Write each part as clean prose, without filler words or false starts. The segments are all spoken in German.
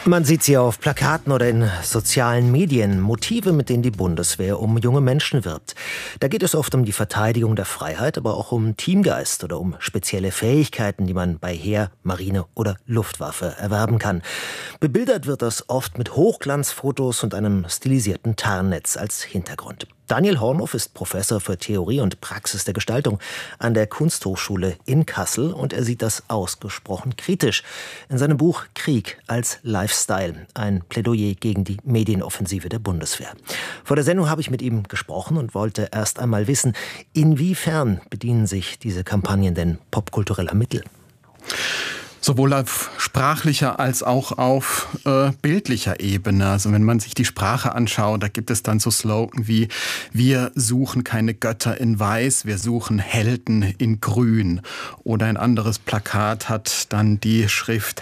Man sieht sie auf Plakaten oder in sozialen Medien. Motive, mit denen die Bundeswehr um junge Menschen wirbt. Da geht es oft um die Verteidigung der Freiheit, aber auch um Teamgeist oder um spezielle Fähigkeiten, die man bei Heer, Marine oder Luftwaffe erwerben kann. Bebildert wird das oft mit Hochglanzfotos und einem stilisierten Tarnnetz als Hintergrund. Daniel Hornhoff ist Professor für Theorie und Praxis der Gestaltung an der Kunsthochschule in Kassel und er sieht das ausgesprochen kritisch. In seinem Buch Krieg als Lifestyle, ein Plädoyer gegen die Medienoffensive der Bundeswehr. Vor der Sendung habe ich mit ihm gesprochen und wollte erst einmal wissen, inwiefern bedienen sich diese Kampagnen denn popkultureller Mittel? Sowohl auf sprachlicher als auch auf bildlicher Ebene. Also wenn man sich die Sprache anschaut, da gibt es dann so Slogan wie: Wir suchen keine Götter in Weiß, wir suchen Helden in Grün. Oder ein anderes Plakat hat dann die Schrift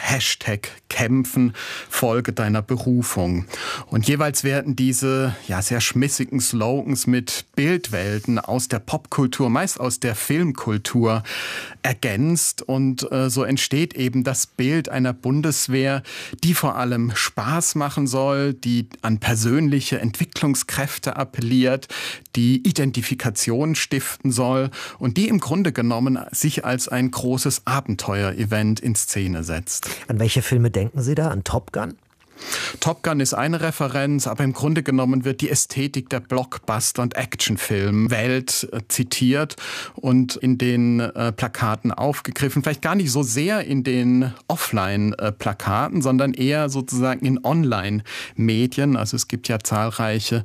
#Kämpfen, Folge deiner Berufung. Und jeweils werden diese sehr schmissigen Slogans mit Bildwelten aus der Popkultur, meist aus der Filmkultur, ergänzt. Und so entsteht eben das Bild einer Bundeswehr, die vor allem Spaß machen soll, die an persönliche Entwicklungskräfte appelliert, die Identifikation stiften soll und die im Grunde genommen sich als ein großes Abenteuer-Event in Szene setzt. An welche Filme denken Sie da? An Top Gun? Top Gun ist eine Referenz, aber im Grunde genommen wird die Ästhetik der Blockbuster- und Actionfilm-Welt zitiert und in den Plakaten aufgegriffen. Vielleicht gar nicht so sehr in den Offline-Plakaten, sondern eher sozusagen in Online-Medien. Also es gibt ja zahlreiche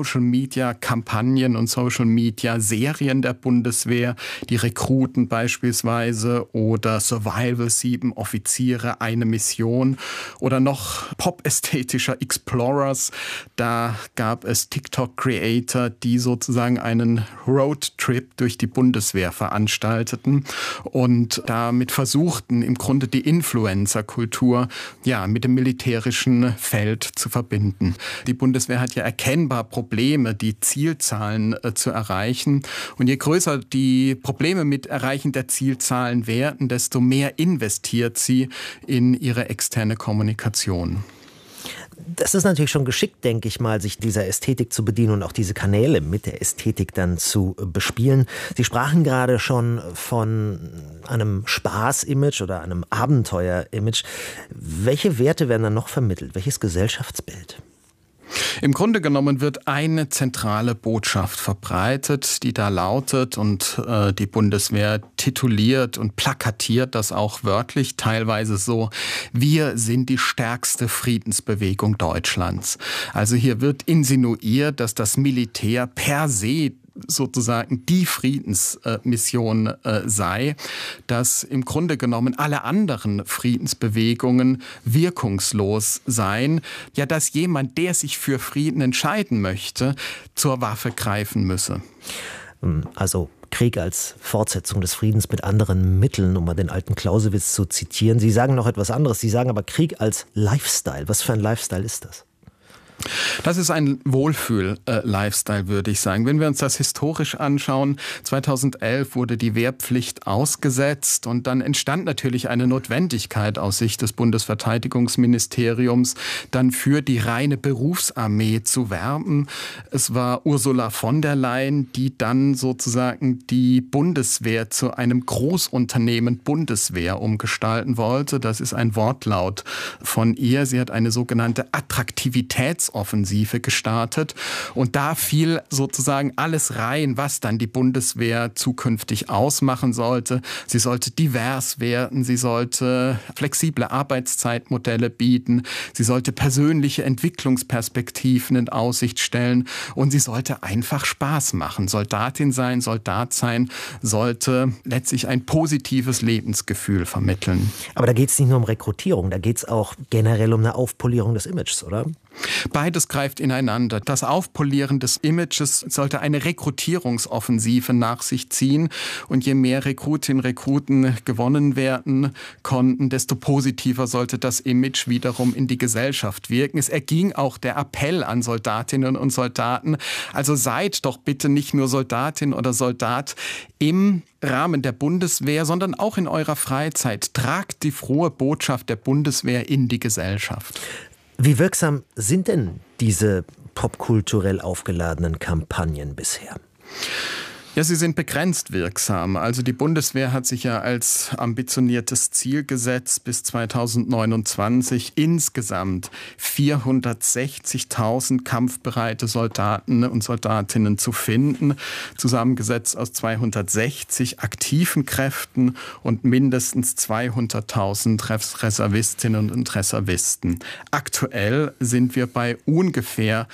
Social-Media-Kampagnen und Social-Media-Serien der Bundeswehr, die Rekruten beispielsweise oder Survival 7 Offiziere, eine Mission oder noch ästhetischer Explorers. Da gab es TikTok-Creator, die sozusagen einen Roadtrip durch die Bundeswehr veranstalteten und damit versuchten, im Grunde die Influencer-Kultur mit dem militärischen Feld zu verbinden. Die Bundeswehr hat ja erkennbar Probleme, die Zielzahlen zu erreichen. Und je größer die Probleme mit Erreichen der Zielzahlen werden, desto mehr investiert sie in ihre externe Kommunikation. Das ist natürlich schon geschickt, denke ich mal, sich dieser Ästhetik zu bedienen und auch diese Kanäle mit der Ästhetik dann zu bespielen. Sie sprachen gerade schon von einem Spaß-Image oder einem Abenteuer-Image. Welche Werte werden dann noch vermittelt? Welches Gesellschaftsbild? Im Grunde genommen wird eine zentrale Botschaft verbreitet, die da lautet, und die Bundeswehr tituliert und plakatiert das auch wörtlich, teilweise so: Wir sind die stärkste Friedensbewegung Deutschlands. Also hier wird insinuiert, dass das Militär per se sozusagen die Friedensmission sei, dass im Grunde genommen alle anderen Friedensbewegungen wirkungslos seien. Ja, dass jemand, der sich für Frieden entscheiden möchte, zur Waffe greifen müsse. Also Krieg als Fortsetzung des Friedens mit anderen Mitteln, um mal den alten Clausewitz zu zitieren. Sie sagen noch etwas anderes. Sie sagen aber Krieg als Lifestyle. Was für ein Lifestyle ist das? Das ist ein Wohlfühl-Lifestyle, würde ich sagen. Wenn wir uns das historisch anschauen, 2011 wurde die Wehrpflicht ausgesetzt und dann entstand natürlich eine Notwendigkeit aus Sicht des Bundesverteidigungsministeriums, dann für die reine Berufsarmee zu werben. Es war Ursula von der Leyen, die dann sozusagen die Bundeswehr zu einem Großunternehmen Bundeswehr umgestalten wollte. Das ist ein Wortlaut von ihr. Sie hat eine sogenannte Attraktivitätsoffensive gestartet und da fiel sozusagen alles rein, was dann die Bundeswehr zukünftig ausmachen sollte. Sie sollte divers werden, sie sollte flexible Arbeitszeitmodelle bieten, sie sollte persönliche Entwicklungsperspektiven in Aussicht stellen und sie sollte einfach Spaß machen. Soldatin sein, Soldat sein, sollte letztlich ein positives Lebensgefühl vermitteln. Aber da geht es nicht nur um Rekrutierung, da geht es auch generell um eine Aufpolierung des Images, oder? Beides greift ineinander. Das Aufpolieren des Images sollte eine Rekrutierungsoffensive nach sich ziehen. Und je mehr Rekrutinnen und Rekruten gewonnen werden konnten, desto positiver sollte das Image wiederum in die Gesellschaft wirken. Es erging auch der Appell an Soldatinnen und Soldaten, also seid doch bitte nicht nur Soldatin oder Soldat im Rahmen der Bundeswehr, sondern auch in eurer Freizeit. Tragt die frohe Botschaft der Bundeswehr in die Gesellschaft. Wie wirksam sind denn diese popkulturell aufgeladenen Kampagnen bisher? Ja, sie sind begrenzt wirksam. Also die Bundeswehr hat sich ja als ambitioniertes Ziel gesetzt, bis 2029 insgesamt 460.000 kampfbereite Soldaten und Soldatinnen zu finden, zusammengesetzt aus 260 aktiven Kräften und mindestens 200.000 Reservistinnen und Reservisten. Aktuell sind wir bei ungefähr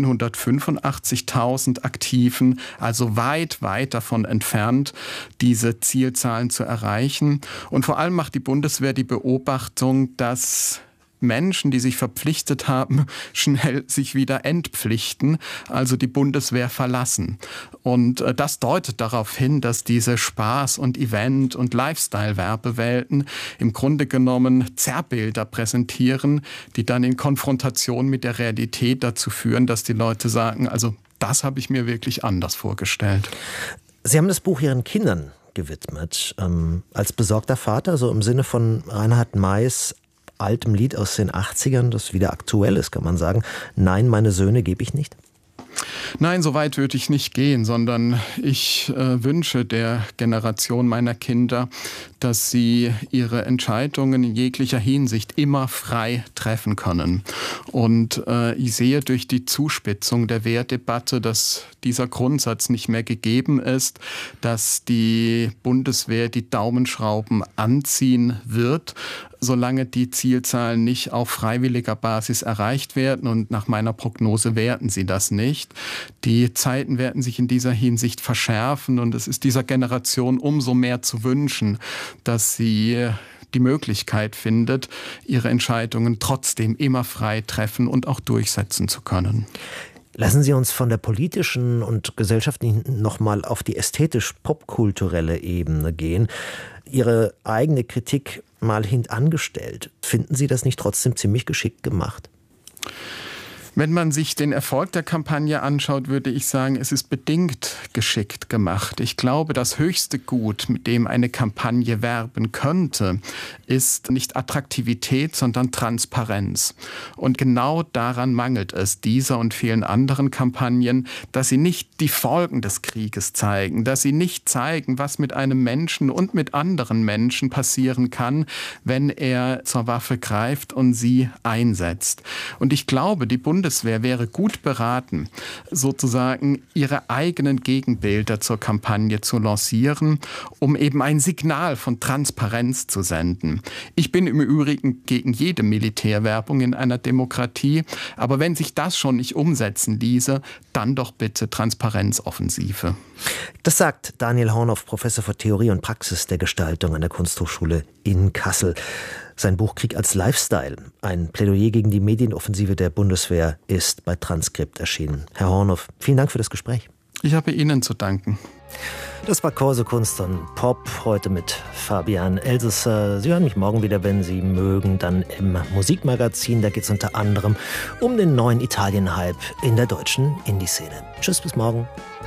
185.000 Aktiven, also weit davon entfernt, diese Zielzahlen zu erreichen. Und vor allem macht die Bundeswehr die Beobachtung, dass Menschen, die sich verpflichtet haben, schnell sich wieder entpflichten, also die Bundeswehr verlassen. Und das deutet darauf hin, dass diese Spaß- und Event- und Lifestyle-Werbewelten im Grunde genommen Zerrbilder präsentieren, die dann in Konfrontation mit der Realität dazu führen, dass die Leute sagen, also das habe ich mir wirklich anders vorgestellt. Sie haben das Buch Ihren Kindern gewidmet. Als besorgter Vater, so im Sinne von Reinhard Mays altem Lied aus den 80ern, das wieder aktuell ist, kann man sagen. Nein, meine Söhne gebe ich nicht. Nein, so weit würde ich nicht gehen, sondern ich wünsche der Generation meiner Kinder, dass sie ihre Entscheidungen in jeglicher Hinsicht immer frei treffen können. Und ich sehe durch die Zuspitzung der Wehrdebatte, dass dieser Grundsatz nicht mehr gegeben ist, dass die Bundeswehr die Daumenschrauben anziehen wird, solange die Zielzahlen nicht auf freiwilliger Basis erreicht werden. Und nach meiner Prognose werden sie das nicht. Die Zeiten werden sich in dieser Hinsicht verschärfen. Und es ist dieser Generation umso mehr zu wünschen, dass sie die Möglichkeit findet, ihre Entscheidungen trotzdem immer frei treffen und auch durchsetzen zu können. Lassen Sie uns von der politischen und gesellschaftlichen nochmal auf die ästhetisch-popkulturelle Ebene gehen. Ihre eigene Kritik mal hintangestellt. Finden Sie das nicht trotzdem ziemlich geschickt gemacht? Wenn man sich den Erfolg der Kampagne anschaut, würde ich sagen, es ist bedingt geschickt gemacht. Ich glaube, das höchste Gut, mit dem eine Kampagne werben könnte, ist nicht Attraktivität, sondern Transparenz. Und genau daran mangelt es dieser und vielen anderen Kampagnen, dass sie nicht die Folgen des Krieges zeigen, dass sie nicht zeigen, was mit einem Menschen und mit anderen Menschen passieren kann, wenn er zur Waffe greift und sie einsetzt. Und ich glaube, die Bundeswehr wäre gut beraten, sozusagen ihre eigenen Gegenbilder zur Kampagne zu lancieren, um eben ein Signal von Transparenz zu senden. Ich bin im Übrigen gegen jede Militärwerbung in einer Demokratie, aber wenn sich das schon nicht umsetzen ließe, dann doch bitte Transparenzoffensive. Das sagt Daniel Hornoff, Professor für Theorie und Praxis der Gestaltung an der Kunsthochschule in Kassel. Sein Buch Krieg als Lifestyle, ein Plädoyer gegen die Medienoffensive der Bundeswehr, ist bei Transkript erschienen. Herr Hornoff, vielen Dank für das Gespräch. Ich habe Ihnen zu danken. Das war Corso Kunst und Pop, heute mit Fabian Elsesser. Sie hören mich morgen wieder, wenn Sie mögen, dann im Musikmagazin. Da geht es unter anderem um den neuen Italien-Hype in der deutschen Indie-Szene. Tschüss, bis morgen.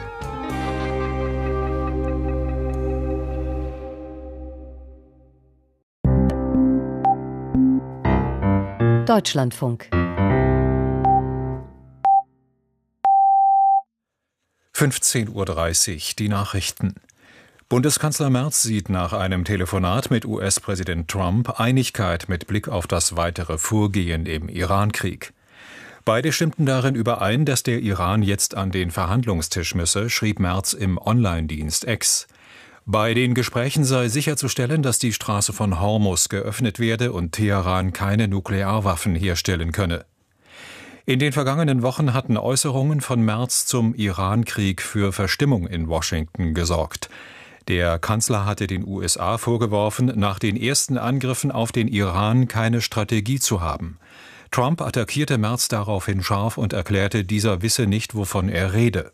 Deutschlandfunk. 15:30 Uhr, die Nachrichten. Bundeskanzler Merz sieht nach einem Telefonat mit US-Präsident Trump Einigkeit mit Blick auf das weitere Vorgehen im Iran-Krieg. Beide stimmten darin überein, dass der Iran jetzt an den Verhandlungstisch müsse, schrieb Merz im Online-Dienst X. Bei den Gesprächen sei sicherzustellen, dass die Straße von Hormuz geöffnet werde und Teheran keine Nuklearwaffen herstellen könne. In den vergangenen Wochen hatten Äußerungen von Merz zum Iran-Krieg für Verstimmung in Washington gesorgt. Der Kanzler hatte den USA vorgeworfen, nach den ersten Angriffen auf den Iran keine Strategie zu haben. Trump attackierte Merz daraufhin scharf und erklärte, dieser wisse nicht, wovon er rede.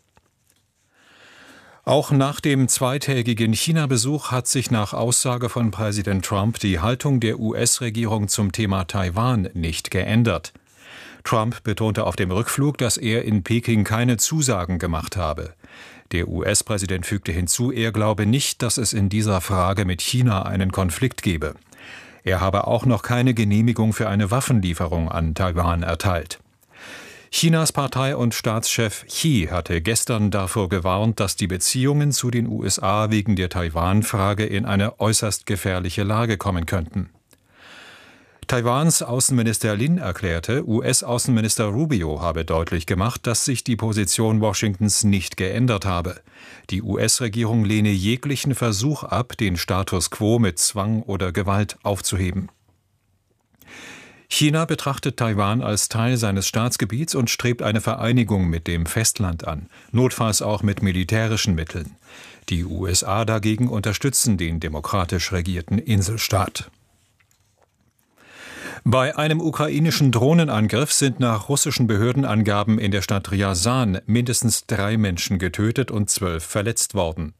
Auch nach dem zweitägigen China-Besuch hat sich nach Aussage von Präsident Trump die Haltung der US-Regierung zum Thema Taiwan nicht geändert. Trump betonte auf dem Rückflug, dass er in Peking keine Zusagen gemacht habe. Der US-Präsident fügte hinzu, er glaube nicht, dass es in dieser Frage mit China einen Konflikt gebe. Er habe auch noch keine Genehmigung für eine Waffenlieferung an Taiwan erteilt. Chinas Partei- und Staatschef Xi hatte gestern davor gewarnt, dass die Beziehungen zu den USA wegen der Taiwan-Frage in eine äußerst gefährliche Lage kommen könnten. Taiwans Außenminister Lin erklärte, US-Außenminister Rubio habe deutlich gemacht, dass sich die Position Washingtons nicht geändert habe. Die US-Regierung lehne jeglichen Versuch ab, den Status quo mit Zwang oder Gewalt aufzuheben. China betrachtet Taiwan als Teil seines Staatsgebiets und strebt eine Vereinigung mit dem Festland an, notfalls auch mit militärischen Mitteln. Die USA dagegen unterstützen den demokratisch regierten Inselstaat. Bei einem ukrainischen Drohnenangriff sind nach russischen Behördenangaben in der Stadt Rjazan mindestens 3 Menschen getötet und 12 verletzt worden.